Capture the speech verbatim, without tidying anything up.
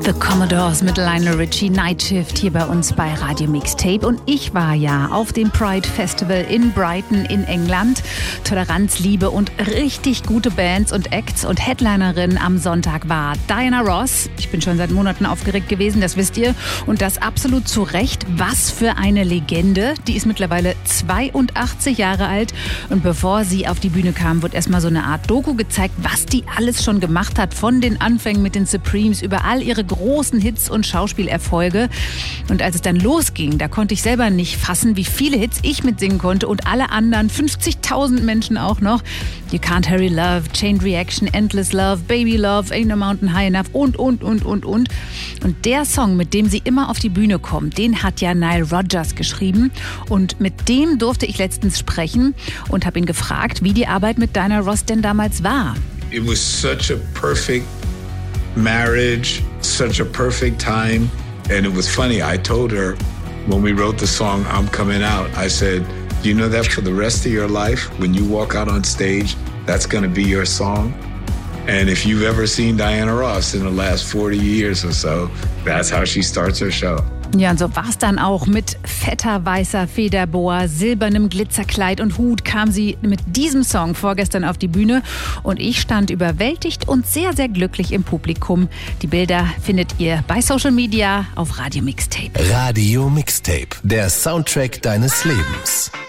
The Commodores mit Lionel Richie, Night Shift hier bei uns bei Radio Mixtape. Und ich war ja auf dem Pride Festival in Brighton in England. Toleranz, Liebe und richtig gute Bands und Acts. Und Headlinerin am Sonntag war Diana Ross. Ich bin schon seit Monaten aufgeregt gewesen, das wisst ihr. Und das absolut zu Recht. Was für eine Legende. Die ist mittlerweile zweiundachtzig Jahre alt. Und bevor sie auf die Bühne kam, wird erstmal so eine Art Doku gezeigt, was die alles schon gemacht hat. Von den Anfängen mit den Supremes über all ihre großen Hits und Schauspielerfolge. Und als es dann losging, da konnte ich selber nicht fassen, wie viele Hits ich mitsingen konnte und alle anderen, fünfzigtausend Menschen auch noch. You Can't Hurry Love, Chain Reaction, Endless Love, Baby Love, Ain't No Mountain High Enough und, und, und, und, und. Und der Song, mit dem sie immer auf die Bühne kommt, den hat ja Nile Rodgers geschrieben. Und mit dem durfte ich letztens sprechen und habe ihn gefragt, wie die Arbeit mit Diana Ross denn damals war. It was such a perfect marriage, such a perfect time. And it was funny, I told her when we wrote the song, I'm Coming Out, I said, you know that for the rest of your life, when you walk out on stage, that's gonna be your song? And if you've ever seen Diana Ross in the last forty years or so, that's how she starts her show. Ja, und so war es dann auch. Mit fetter weißer Federboa, silbernem Glitzerkleid und Hut kam sie mit diesem Song vorgestern auf die Bühne. Und ich stand überwältigt und sehr, sehr glücklich im Publikum. Die Bilder findet ihr bei Social Media auf Radio Mixtape. Radio Mixtape, der Soundtrack deines Lebens.